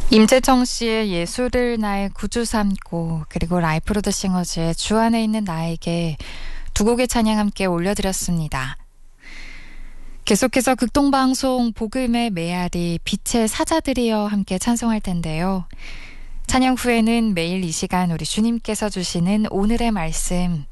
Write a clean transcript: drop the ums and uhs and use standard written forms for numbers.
임재정 씨의 예술을 나의 구주 삼고, 그리고 라이프 로드 싱어즈의 주 안에 있는 나에게 두 곡의 찬양 함께 올려드렸습니다. 계속해서 극동방송 복음의 메아리 빛의 사자들이여 함께 찬송할 텐데요. 찬양 후에는 매일 이 시간 우리 주님께서 주시는 오늘의 말씀